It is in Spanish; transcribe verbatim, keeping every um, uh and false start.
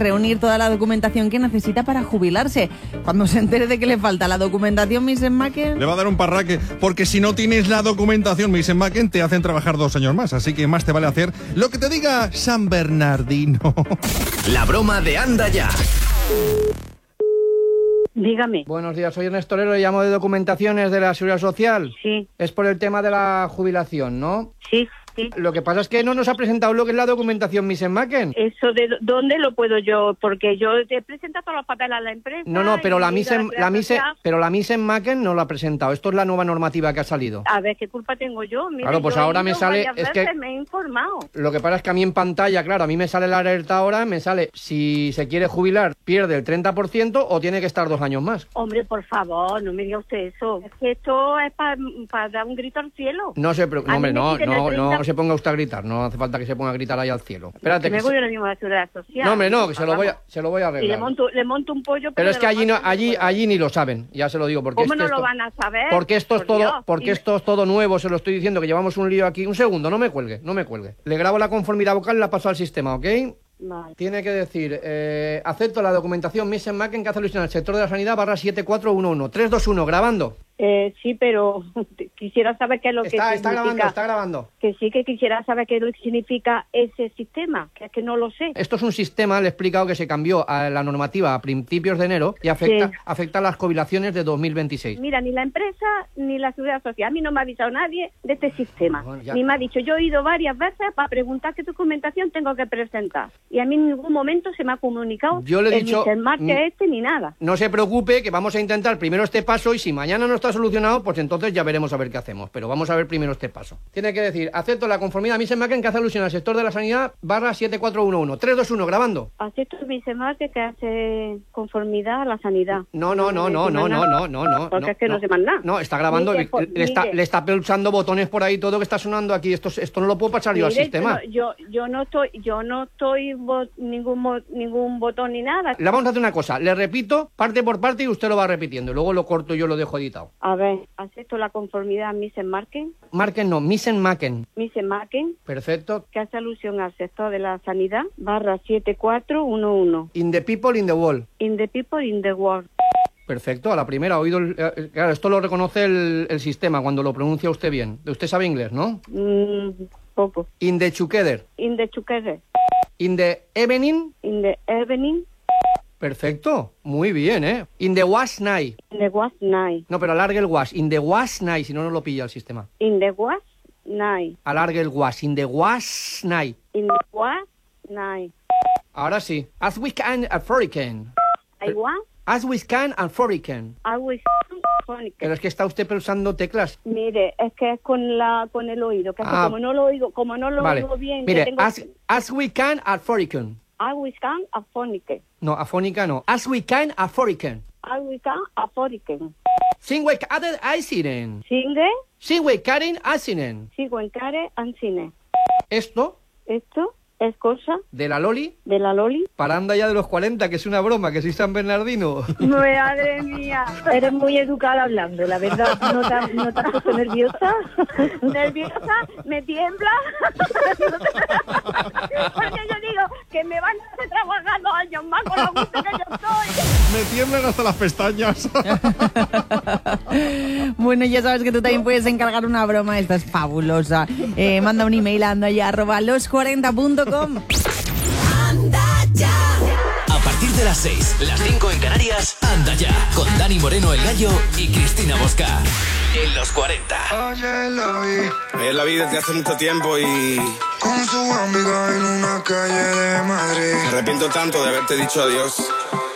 reunir toda la documentación que necesita para jubilarse. Cuando se entere de que le falta la documentación, missus Macken... Le va a dar un parraque, porque si no tienes la documentación, missus Macken, te hacen trabajar dos años más. Así que más te vale hacer lo que te diga San Bernardino. La broma de Anda Ya. Dígame. Buenos días, soy Ernesto Lero, le llamo de documentaciones de la Seguridad Social. Sí. Es por el tema de la jubilación, ¿no? Sí, sí. Lo que pasa es que no nos ha presentado lo que es la documentación missus Macken. ¿Eso de dónde lo puedo yo? Porque yo te presento todos los papeles a la empresa. No, no, pero la missus la missus social. pero la missus Macken no lo ha presentado. Esto es la nueva normativa que ha salido. A ver, ¿qué culpa tengo yo? Mire, Claro, pues yo he ahora ido me sale- varias es que- veces, me he informado. Lo que pasa es que a mí en pantalla, claro, a mí me sale la alerta ahora, me sale si se quiere jubilar, pierde el treinta por ciento o tiene que estar dos años más. Hombre, por favor, no me diga usted eso. Es que esto es para dar un grito al cielo. No se preocupe, A mí hombre, me no, quiten el no, treinta no se ponga usted a gritar, no hace falta que se ponga a gritar ahí al cielo. Espérate, Que me que voy se- ahora mismo a la Seguridad Social. No, hombre, no, que se lo voy a, Vamos. se lo voy a Y le arreglar. monto, le monto un pollo, Pero es de que los allí no, más allí, buenos. allí ni lo saben, ya se lo digo, porque ¿Cómo es que no esto, lo van a saber? porque esto es Por todo, Dios. porque Y- esto es todo nuevo, se lo estoy diciendo, que llevamos un lío aquí. Un segundo, no me cuelgue, no me cuelgue. Le grabo la conformidad vocal y la paso al sistema, ¿ok? Vale. Tiene que decir, eh, acepto la documentación missus Macken que hace alusión al sector de la sanidad barra siete cuatro uno uno. tres dos uno, grabando. Eh, sí, pero quisiera saber qué es lo que Está, está significa. grabando, está grabando. Que sí que quisiera saber qué es lo que significa ese sistema, que es que no lo sé. Esto es un sistema, le he explicado, que se cambió a la normativa a principios de enero y afecta, Sí. afecta a las jubilaciones de dos mil veintiséis. Mira, ni la empresa ni la Seguridad Social, a mí no me ha avisado nadie de este sistema. Bueno, ya. Ni me ha dicho, yo he ido varias veces para preguntar qué documentación tengo que presentar. Y a mí en ningún momento se me ha comunicado Yo le he el dicho, missus Macken mm, este ni nada. No se preocupe, que vamos a intentar primero este paso y si mañana no está solucionado, pues entonces ya veremos a ver qué hacemos. Pero vamos a ver primero este paso. Tiene que decir, acepto la conformidad missus Macken que hace alusión al sector de la sanidad barra siete cuatro uno uno. tres dos uno, grabando. Acepto el missus Macken que hace conformidad a la sanidad. No, no, no, no, no, no, no, no, no. Porque es que no sé más nada. No, está grabando, Mire, le, por- le está, mire. le está pulsando botones por ahí, todo que está sonando aquí. Esto, esto no lo puedo pasar yo al Mire, sistema. Yo, yo, yo no estoy, yo no estoy bo- ningún mo- ningún botón ni nada. Le vamos a hacer una cosa, le repito parte por parte y usted lo va repitiendo. Luego lo corto y yo lo dejo editado. A ver, acepto la conformidad a missus Macken, Marquen no, missus Macken. missus Macken, Perfecto. que hace alusión al sector de la sanidad, barra siete cuatro uno uno. In the people, in the wall. In the people, in the world. Perfecto, a la primera, ha oído el- eh, claro, esto lo reconoce el, el sistema cuando lo pronuncia usted bien. Usted sabe inglés, ¿no? Mm, poco. In the together. In the together, In the evening. in the evening, Perfecto, muy bien, ¿eh? In the wash night. in the was night. No, pero alargue el wash. In the wash night, si no, no lo pilla el sistema. In the was night. Alargue el wash. In the wash night. In the was night. Ahora sí. As we can afford it can. I want, As we can afford it can. I will phonic. Pero es que está usted pulsando teclas. Mire, es que es con la con el oído, que es que Ah. como no lo oigo, como no lo Vale. oigo bien, que Mire, tengo as, as we can afford it can. I will can afford it. No, afónica no. As we can afford it can. I will can afford it. Sin we caden asinen. Singue, Sin we caden asinen. sigo en care and cine. Esto Esto es cosa de la Loli de la Loli. para anda ya de los cuarenta, que es una broma, que soy San Bernardino. Madre mía, eres muy educada hablando, la verdad. ¿No te, has- no te has puesto nerviosa? ¿Nerviosa? ¿Me tiembla? Porque yo digo que me van a hacer trabajar dos años más con lo gusto que yo estoy. Me tiemblan hasta las pestañas. Bueno, ya sabes que tú también puedes encargar una broma, esta es fabulosa. Eh, manda un email a andaya arroba los cuarenta punto com. A partir de las seis, las cinco en Canarias, Anda Ya, con Dani Moreno el Gallo y Cristina Bosca. En los cuarenta. Ayer la vi Ayer la vi desde hace mucho tiempo y con su amiga en una calle de Madrid. me arrepiento tanto de haberte dicho adiós.